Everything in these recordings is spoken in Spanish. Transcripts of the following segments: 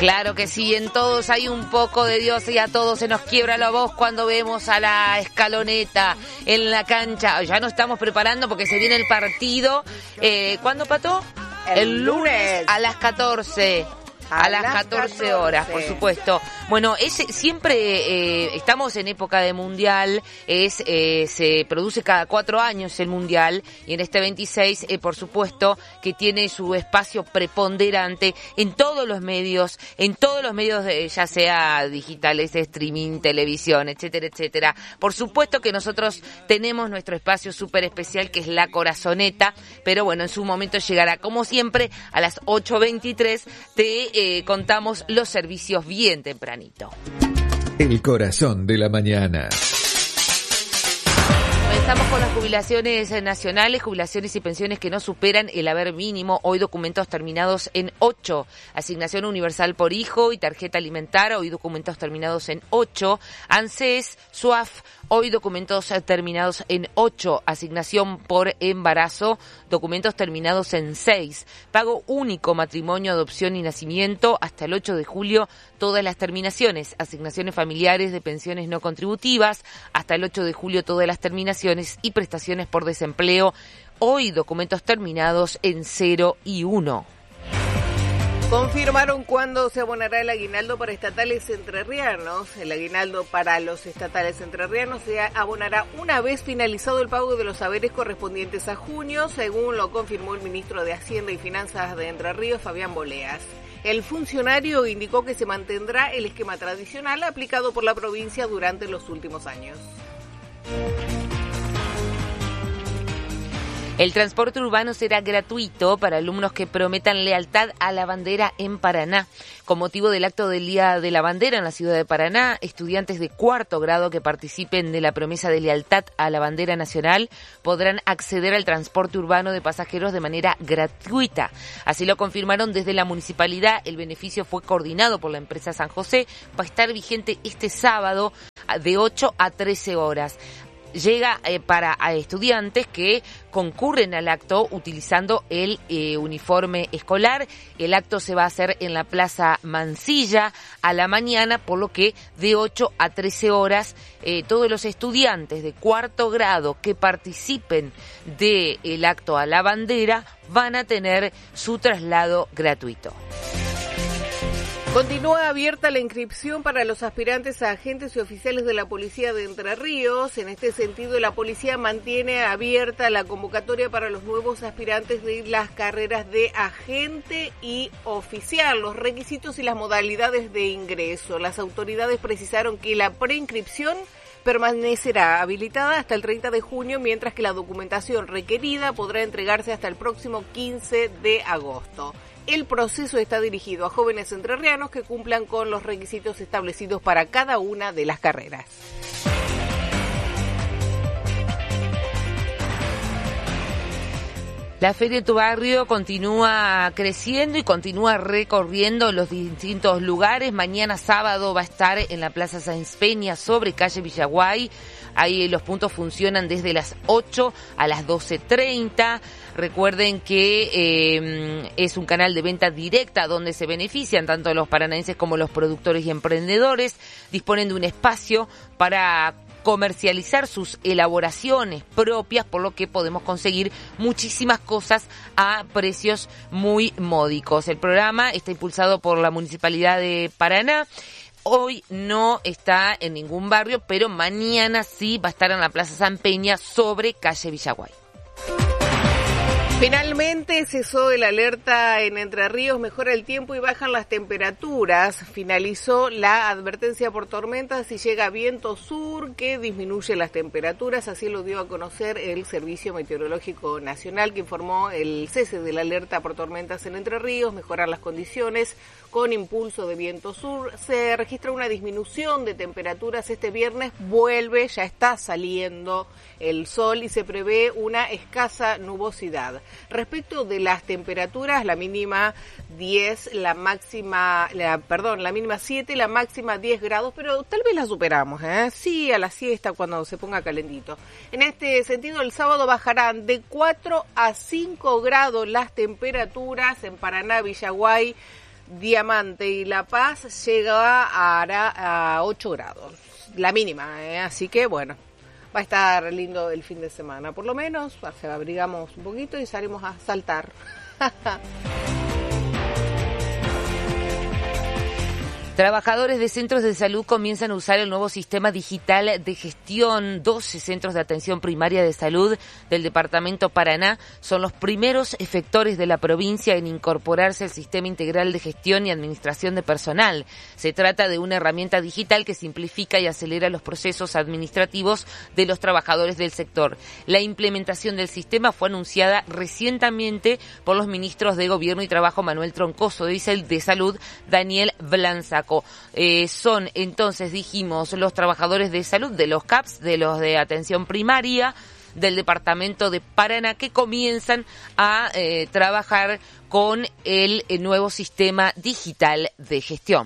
Claro que sí, en todos hay un poco de Dios y a todos se nos quiebra la voz cuando vemos a la Escaloneta en la cancha. Ya nos estamos preparando porque se viene el partido. ¿Cuándo, Pato? El lunes a las 14. A las 14 horas, por supuesto. Bueno, siempre estamos en época de mundial, se produce cada 4 años el mundial, y en este 26, por supuesto, que tiene su espacio preponderante en todos los medios, ya sea digitales, streaming, televisión, etcétera, etcétera. Por supuesto que nosotros tenemos nuestro espacio súper especial, que es La Corazoneta, pero bueno, en su momento llegará. Como siempre, a las 8:23 contamos los servicios bien tempranito. El corazón de la mañana. Comenzamos con las jubilaciones nacionales, jubilaciones y pensiones que no superan el haber mínimo. Hoy documentos terminados en 8. Asignación universal por hijo y tarjeta alimentaria. Hoy documentos terminados en 8. ANSES, SUAF. Hoy documentos terminados en 8. Asignación por embarazo. Documentos terminados en 6. Pago único, matrimonio, adopción y nacimiento. Hasta el 8 de julio, todas las terminaciones. Asignaciones familiares de pensiones no contributivas. Hasta el 8 de julio, todas las terminaciones y prestaciones por desempleo. Hoy documentos terminados en 0 y 1. Confirmaron cuándo se abonará el aguinaldo para estatales entrerrianos. El aguinaldo para los estatales entrerrianos se abonará una vez finalizado el pago de los saberes correspondientes a junio, según lo confirmó el ministro de Hacienda y Finanzas de Entre Ríos, Fabián Boleas. El funcionario indicó que se mantendrá el esquema tradicional aplicado por la provincia durante los últimos años. El transporte urbano será gratuito para alumnos que prometan lealtad a la bandera en Paraná. Con motivo del acto del Día de la Bandera en la ciudad de Paraná, estudiantes de 4º grado que participen de la promesa de lealtad a la bandera nacional podrán acceder al transporte urbano de pasajeros de manera gratuita. Así lo confirmaron desde la municipalidad. El beneficio fue coordinado por la empresa San José. Va a estar vigente este sábado de 8 a 13 horas. Llega para estudiantes que concurren al acto utilizando el uniforme escolar. El acto se va a hacer en la Plaza Mansilla a la mañana, por lo que de 8 a 13 horas todos los estudiantes de 4º grado que participen del acto a la bandera van a tener su traslado gratuito. Continúa abierta la inscripción para los aspirantes a agentes y oficiales de la Policía de Entre Ríos. En este sentido, la policía mantiene abierta la convocatoria para los nuevos aspirantes de las carreras de agente y oficial, los requisitos y las modalidades de ingreso. Las autoridades precisaron que la preinscripción permanecerá habilitada hasta el 30 de junio, mientras que la documentación requerida podrá entregarse hasta el próximo 15 de agosto. El proceso está dirigido a jóvenes entrerrianos que cumplan con los requisitos establecidos para cada una de las carreras. La Feria de tu Barrio continúa creciendo y continúa recorriendo los distintos lugares. Mañana sábado va a estar en la Plaza Sáenz Peña sobre calle Villaguay. Ahí los puntos funcionan desde las 8 a las 12:30. Recuerden que es un canal de venta directa donde se benefician tanto los paranaenses como los productores y emprendedores. Disponen de un espacio para comercializar sus elaboraciones propias, por lo que podemos conseguir muchísimas cosas a precios muy módicos. El programa está impulsado por la Municipalidad de Paraná. Hoy no está en ningún barrio, pero mañana sí va a estar en la Plaza San Peña sobre calle Villaguay. Finalmente cesó el alerta en Entre Ríos, mejora el tiempo y bajan las temperaturas. Finalizó la advertencia por tormentas y llega viento sur que disminuye las temperaturas. Así lo dio a conocer el Servicio Meteorológico Nacional, que informó el cese de la alerta por tormentas en Entre Ríos, mejorar las condiciones con impulso de viento sur. Se registra una disminución de temperaturas este viernes, ya está saliendo el sol y se prevé una escasa nubosidad. Respecto de las temperaturas, la mínima 10, la mínima 7, la máxima 10 grados, pero tal vez la superamos, sí, a la siesta cuando se ponga calentito. En este sentido, el sábado bajarán de 4 a 5 grados las temperaturas en Paraná, Villaguay, Diamante y La Paz llega a 8 grados, la mínima, así que bueno, va a estar lindo el fin de semana, por lo menos abrigamos un poquito y salimos a saltar. Trabajadores de centros de salud comienzan a usar el nuevo sistema digital de gestión. 12 centros de atención primaria de salud del departamento Paraná son los primeros efectores de la provincia en incorporarse al sistema integral de gestión y administración de personal. Se trata de una herramienta digital que simplifica y acelera los procesos administrativos de los trabajadores del sector. La implementación del sistema fue anunciada recientemente por los ministros de Gobierno y Trabajo Manuel Troncoso y de Salud Daniel Blanzaco. Son entonces, dijimos, los trabajadores de salud de los CAPS, de los de atención primaria del departamento de Paraná, que comienzan a trabajar con el nuevo sistema digital de gestión.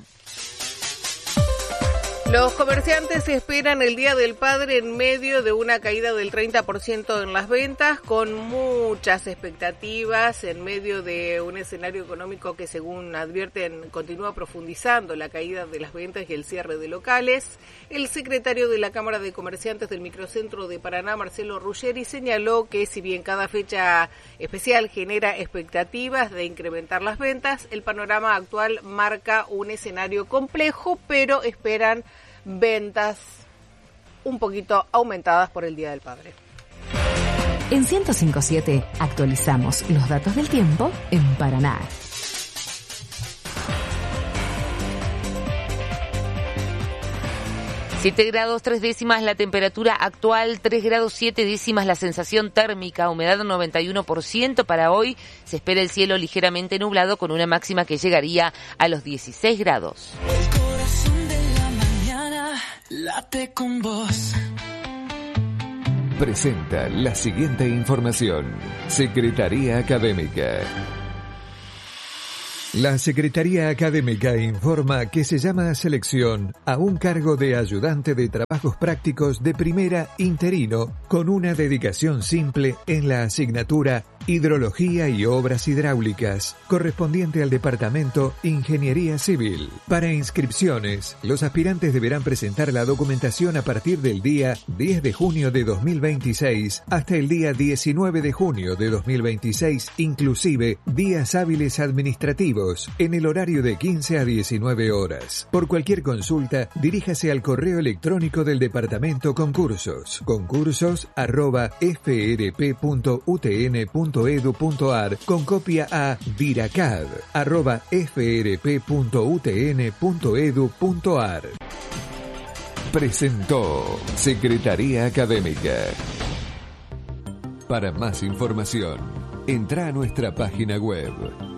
Los comerciantes esperan el Día del Padre en medio de una caída del 30% en las ventas, con muchas expectativas, en medio de un escenario económico que, según advierten, continúa profundizando la caída de las ventas y el cierre de locales. El secretario de la Cámara de Comerciantes del Microcentro de Paraná, Marcelo Ruggeri, señaló que si bien cada fecha especial genera expectativas de incrementar las ventas, el panorama actual marca un escenario complejo, pero esperan ventas un poquito aumentadas por el Día del Padre. En 105.7 actualizamos los datos del tiempo en Paraná. Siete grados 3 décimas la temperatura actual, 3 grados 7 décimas la sensación térmica, humedad 91% para hoy. Se espera el cielo ligeramente nublado con una máxima que llegaría a los 16 grados. El corazón de la mañana late con vos. Presenta la siguiente información. Secretaría Académica. La Secretaría Académica informa que se llama a selección a un cargo de ayudante de trabajos prácticos de primera interino con una dedicación simple en la asignatura Hidrología y Obras Hidráulicas, correspondiente al Departamento Ingeniería Civil. Para inscripciones, los aspirantes deberán presentar la documentación a partir del día 10 de junio de 2026 hasta el día 19 de junio de 2026, inclusive días hábiles administrativos, en el horario de 15 a 19 horas. Por cualquier consulta, diríjase al correo electrónico del Departamento Concursos, concursos@frp.utn.edu.ar, con copia a diracad@frp.utn.edu.ar. Presentó Secretaría Académica. Para más información, entra a nuestra página web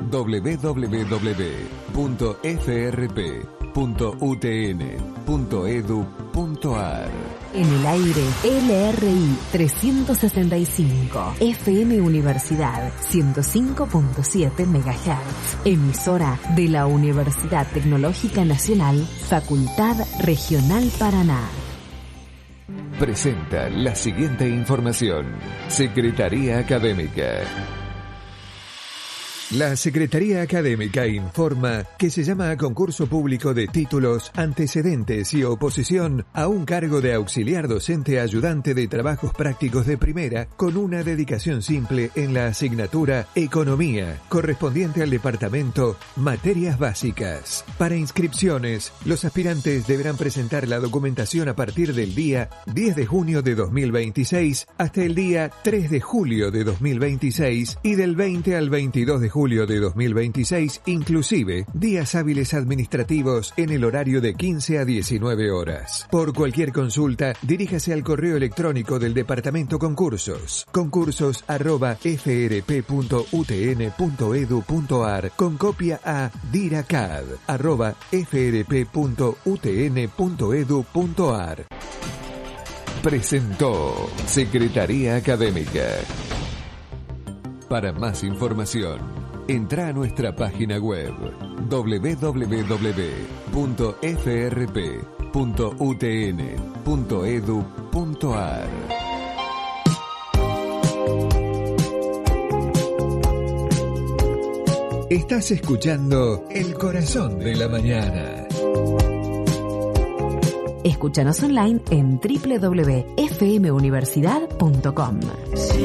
www.frp.utn.edu.ar. En el aire, LRI 365, FM Universidad 105.7 MHz, emisora de la Universidad Tecnológica Nacional, Facultad Regional Paraná. Presenta la siguiente información. Secretaría Académica. La Secretaría Académica informa que se llama a concurso público de títulos, antecedentes y oposición a un cargo de auxiliar docente ayudante de trabajos prácticos de primera con una dedicación simple en la asignatura Economía, correspondiente al departamento Materias Básicas. Para inscripciones, los aspirantes deberán presentar la documentación a partir del día 10 de junio de 2026 hasta el día 3 de julio de 2026 y del 20 al 22 de julio de 2026, inclusive días hábiles administrativos en el horario de 15 a 19 horas. Por cualquier consulta, diríjase al correo electrónico del Departamento Concursos, concursos@frp.utn.edu.ar, con copia a diracad@frp.utn.edu.ar. Presentó Secretaría Académica. Para más información, entra a nuestra página web www.frp.utn.edu.ar. Estás escuchando El Corazón de la Mañana. Escúchanos online en www.fmuniversidad.com.